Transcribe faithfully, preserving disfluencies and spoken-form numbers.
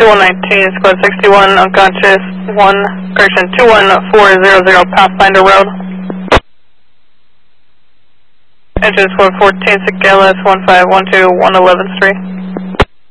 two one nineteen, squad sixty-one, unconscious, one, correction, two one four zero zero, Pathfinder Road. Engine squad fourteen, Sick L S one five one two, one eleven three.